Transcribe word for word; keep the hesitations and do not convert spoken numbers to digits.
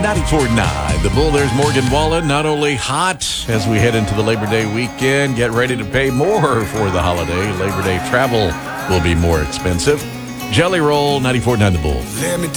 ninety-four point nine The Bull. There's Morgan Wallen. Not only hot as we head into the Labor Day weekend, get ready to pay more for the holiday. Labor Day travel will be more expensive. Jelly Roll, ninety-four point nine The Bull.